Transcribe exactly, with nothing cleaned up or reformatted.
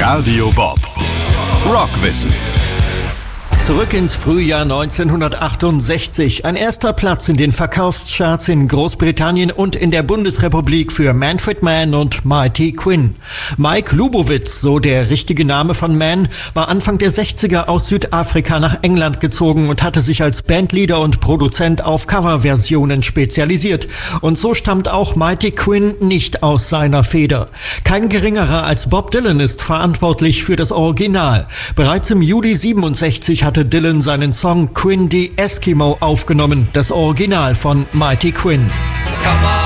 Radio Bob. Rockwissen. Zurück ins Frühjahr neunzehnhundertachtundsechzig. Ein erster Platz in den Verkaufscharts in Großbritannien und in der Bundesrepublik für Manfred Mann und Mighty Quinn. Mike Lubowitz, so der richtige Name von Mann, war Anfang der sechziger aus Südafrika nach England gezogen und hatte sich als Bandleader und Produzent auf Coverversionen spezialisiert. Und so stammt auch Mighty Quinn nicht aus seiner Feder. Kein geringerer als Bob Dylan ist verantwortlich für das Original. Bereits im Juli siebenundsechzig hatte Dylan seinen Song Quinn the Eskimo aufgenommen, das Original von Mighty Quinn.